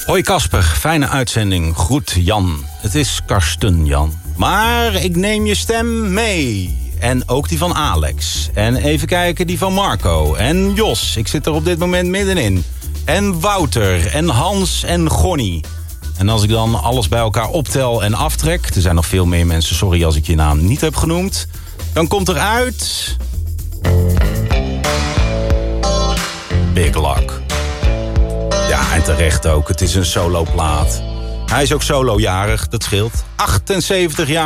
Hoi Casper, fijne uitzending. Groet Jan. Het is Karsten Jan. Maar ik neem je stem mee. En ook die van Alex. En even kijken, die van Marco. En Jos, ik zit er op dit moment middenin. En Wouter, en Hans en Gonnie. En als ik dan alles bij elkaar optel en aftrek... er zijn nog veel meer mensen, sorry als ik je naam niet heb genoemd... dan komt er uit... Big Luck. Ja, en terecht ook. Het is een soloplaat. Hij is ook solojarig, dat scheelt. 78 jaar.